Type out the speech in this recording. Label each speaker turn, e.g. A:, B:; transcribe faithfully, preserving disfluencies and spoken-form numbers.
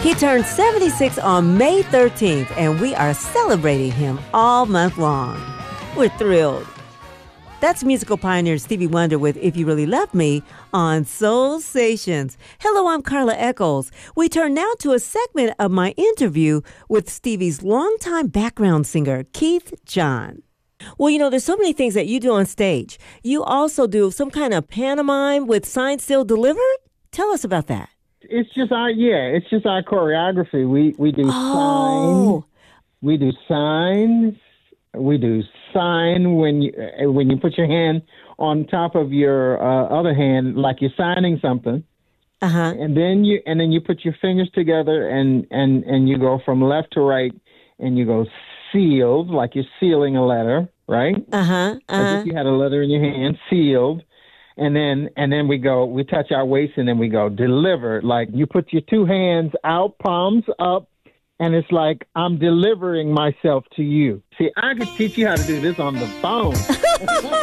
A: He turned seventy-six on May thirteenth, and we are celebrating him all month long. We're thrilled. That's musical pioneer Stevie Wonder with If You Really Love Me on Soul Stations. Hello, I'm Carla Echols. We turn now to a segment of my interview with Stevie's longtime background singer, Keith John. Well, you know, there's so many things that you do on stage. You also do some kind of pantomime with Signed, Sealed, Delivered? Tell us about that.
B: It's just our yeah. It's just our choreography. We we do
A: Oh.
B: signs. We do signs. We do sign when you when you put your hand on top of your uh, other hand, like you're signing something.
A: Uh huh.
B: And then you and then you put your fingers together and and and you go from left to right, and you go sealed, like you're sealing a letter, right?
A: Uh huh. Uh
B: As
A: huh.
B: if you had a letter in your hand, sealed. And then and then we go, we touch our waist, and then we go deliver. Like you put your two hands out, palms up, and it's like I'm delivering myself to you. See, I could teach you how to do this on the phone.